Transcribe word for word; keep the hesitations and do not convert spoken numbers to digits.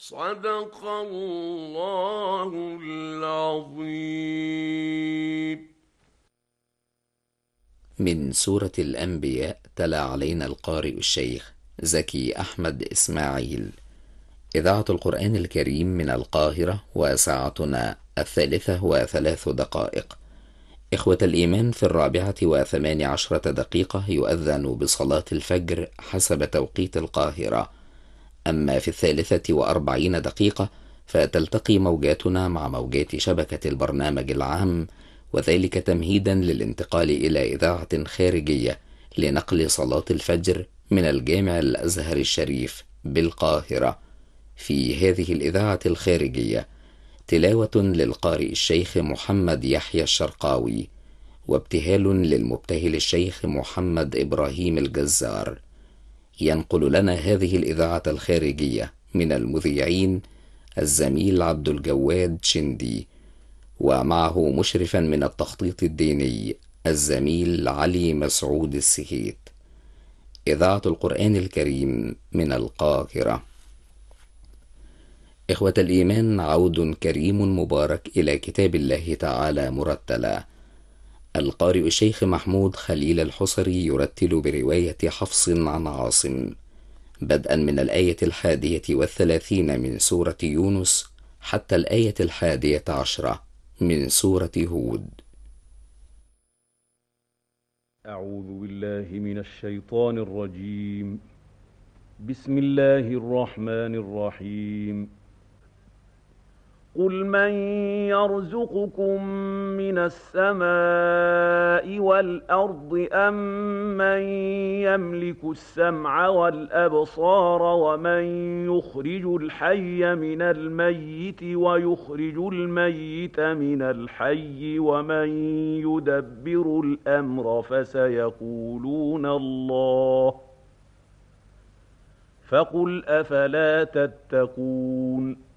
صدق الله العظيم. من سورة الأنبياء تلا علينا القارئ الشيخ زكي أحمد إسماعيل. إذاعة القرآن الكريم من القاهرة، وساعتنا الثالثة وثلاث دقائق. إخوة الإيمان، في الرابعة وثمان عشرة دقيقة يؤذن بصلاة الفجر حسب توقيت القاهرة. أما في الثالثة وأربعين دقيقة فتلتقي موجاتنا مع موجات شبكة البرنامج العام، وذلك تمهيدا للانتقال إلى إذاعة خارجية لنقل صلاة الفجر من الجامع الأزهر الشريف بالقاهرة. في هذه الإذاعة الخارجية تلاوة للقارئ الشيخ محمد يحيى الشرقاوي، وابتهال للمبتهل الشيخ محمد إبراهيم الجزار. ينقل لنا هذه الإذاعة الخارجية من المذيعين الزميل عبد الجواد شندي، ومعه مشرفا من التخطيط الديني الزميل علي مسعود السهيت. إذاعة القرآن الكريم من القاهرة. إخوة الإيمان، عود كريم مبارك إلى كتاب الله تعالى مرتلا. القارئ الشيخ محمود خليل الحصري يرتل برواية حفص عن عاصم، بدءا من الآية الحادية والثلاثين من سورة يونس حتى الآية الحادية عشرة من سورة هود. أعوذ بالله من الشيطان الرجيم. بسم الله الرحمن الرحيم. قل من يرزقكم من السماء والأرض أم من يملك السمع والأبصار ومن يخرج الحي من الميت ويخرج الميت من الحي ومن يدبر الأمر فسيقولون الله فقل أفلا تتقون.